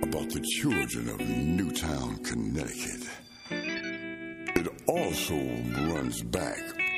about the children of Newtown, Connecticut. It also runs back